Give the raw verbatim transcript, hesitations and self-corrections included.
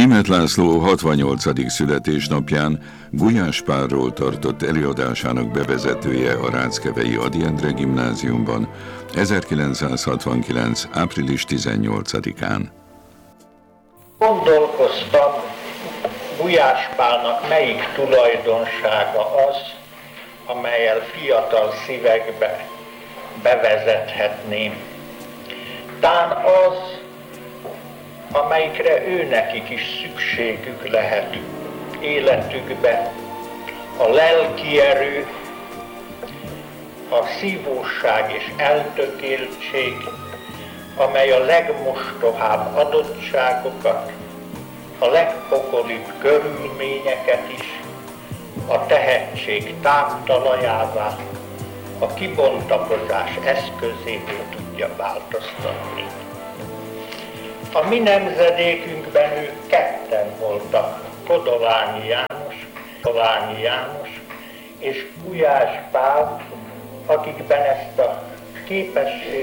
Németh László hatvannyolcadik születésnapján Gulyás Pálról tartott előadásának bevezetője a Ráckevei Ady Endre Gimnáziumban ezerkilencszázhatvankilenc. április tizennyolcadikán. Gondolkoztam, Gulyás Pálnak melyik tulajdonsága az, amellyel fiatal szívekbe bevezethetném. Tán az, amelyikre őnekik is szükségük lehet életükbe, a lelki erő, a szívóság és eltökéltség, amely a legmostohább adottságokat, a legpokolibb körülményeket is a tehetség táptalajává, a kibontakozás eszközévé tudja változtatni. A mi nemzedékünkben ők ketten voltak, Kodolányi János, Kodolányi János és Gulyás Pál, akikben ezt a képességet